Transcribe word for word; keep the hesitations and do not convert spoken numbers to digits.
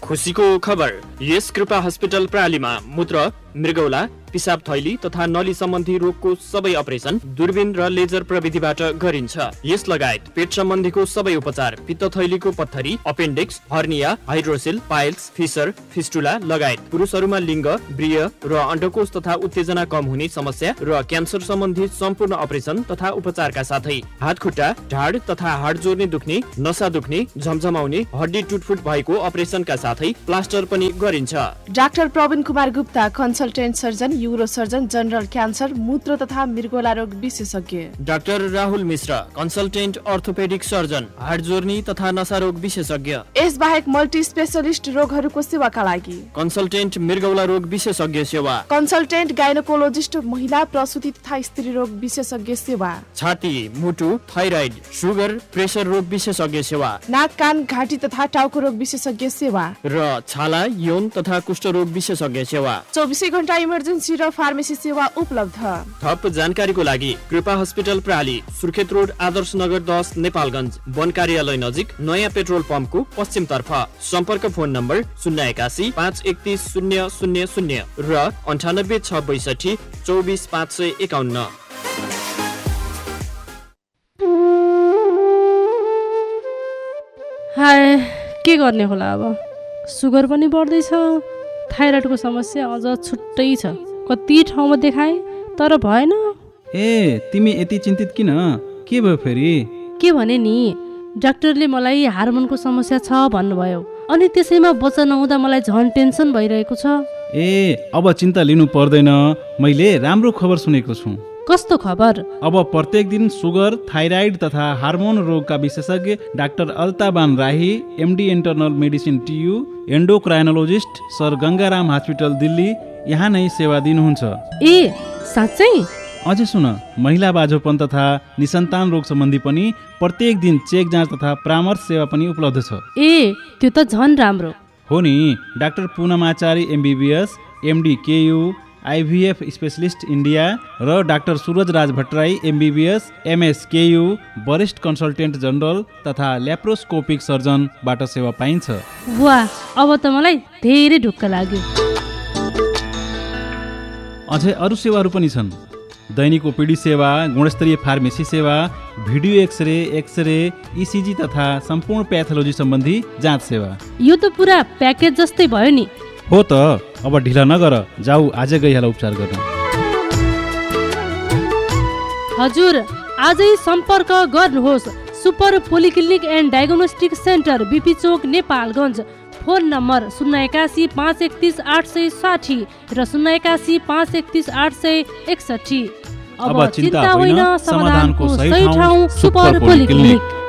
खुसीको खबर, यस कृपा हस्पिटल प्रालीमा मूत्र, मृगौला, पिसाब थैली तथा नली सम्बन्धी रोगको सबै अपरेसन दूरबीन र लेजर प्रविधिबाट गरिन्छ। यस लगायत पेट सम्बन्धीको सबै उपचार, पित्त थैलीको पत्थरी, appendix, hernia, hydroxyl, piles, fissure, fistula लगायत पुरुषहरूमा लिङ्ग, ब्रिय र अण्डकोष तथा उत्तेजना कम हुने समस्या र क्यान्सर सम्बन्धी सम्पूर्ण अपरेसन तथा उपचारका साथै हात खुट्टा, ढाड तथा हाड जोड्ने दुख्ने, नसा दुख्ने, झमझमाउने, हड्डी टुटफुट भएको अपरेसनका साथै प्लास्टर पनि गरिन्छ। Doctor Praveen Kumar Gupta, consultant surgeon, euro surgeon, general cancer, मूत्र तथा मृगौला रोग विशेषज्ञ। डाक्टर राहुल मिश्र, कन्सल्टेन्ट अर्थोपेडिक सर्जन, हाड जोर्नी तथा नसा रोग विशेषज्ञ। यस बाहेक मल्टी स्पेशलिस्ट रोगहरूको सेवाका लागि कन्सल्टेन्ट मृगौला रोग विशेषज्ञ सेवा, कन्सल्टेन्ट गाइनोकोलोजिस्ट, महिला प्रसुति तथा स्त्री रोग विशेषज्ञ सेवा, छाती, मुटु, थाइराइड, सुगर, प्रेसर रोग विशेषज्ञ सेवा, नाक, कान, घाँटी तथा टाउको रोग विशेषज्ञ सेवा र छाला, यौन तथा कुष्ठ रोग विशेषज्ञ सेवा। चौबिसै घण्टा इमर्जेन्सी र फार्मेसी सेवा उपलब्ध। थप जानकारीको लागि कृपा हस्पिटल प्राली, सुर्खेत रोड, आदर्श नगर दस, नेपालगञ्ज, वन कार्यालय नजिक, नयाँ पेट्रोल पम्पको पश्चिम तर्फ। सम्पर्क फोन नम्बर शून्य एकासी पाँच एकतिस शून्य शून्य शून्य र अन्ठानब्बे छ बैसठी चौबिस पाँच सय एकाउन्न। हाय, के गर्ने होला अब? सुगर पनि बढ्दैछ, थाइरोइडको समस्या अझ छुट्टै छ। कति ठाउँमा देखाए तर भएन। ए, तिमी यति चिन्तित किन? के भयो फेरि? के भने नि, डाक्टरले मलाई हार्मोनको समस्या छ भन्नुभयो, अनि त्यसैमा बच्चा नहुँदा मलाई झन् टेन्सन भइरहेको छ। ए, अब चिन्ता लिनु पर्दैन, मैले राम्रो खबर सुनेको छु। कस्तो खबर? अब प्रत्येक दिन सुगर, थाइराइड तथा हार्मोन रोगका विशेषज्ञ डाक्टर अल्ताबान राही, MD internal medicine TU, एन्डोक्राइनोलोजिस्ट, sir Gangaram hospital Delhi यहाँ नै सेवा दिनुहुन्छ। ए, साँच्चै? अझै सुन, महिला बाझोपन तथा निसन्तान रोग सम्बन्धी पनि प्रत्येक दिन चेक जाँच तथा परामर्श सेवा पनि उपलब्ध छ। ए, त्यो त झन् राम्रो हो नि। Doctor पूनमाचारी MBBS, MD KU, IVF specialist India र डाक्टर सूरज राज भट्टराई एमबिबिएस, एमएस केयु, वरिष्ठ कन्सल्टेन्ट जनरल तथा ल्याप्रोस्कोपिक सर्जनबाट सेवा पाइन्छ। वाह, अब त मलाई धेरै ढुक्क लाग्यो। अझै अरू सेवाहरू पनि छन्। दैनिक ओपीडी सेवा, गुणस्तरीय फार्मेसी सेवा, भिडियो एक्सरे, एक्सरे, इसिजी तथा सम्पूर्ण प्याथोलोजी सम्बन्धी जाँच सेवा। यो त पुरा प्याकेज जस्तै भयो नि। हो त, अब ढिला नगर, जाऊ आजै गइहाल उपचार गर्न। हजुर, आजै सम्पर्क गर्नुहोस् super polyclinic and diagnostic centre, BP Chowk, Nepalgunj. Phone number शून्य एकासी पाँच एकतिस आठ सय साठी र शून्य एकासी पाँच एकतिस आठ सय एकसठी। अब चिन्ता होइन, समाधानको सही ठाउँ सुपर पोलिक्लिनिक।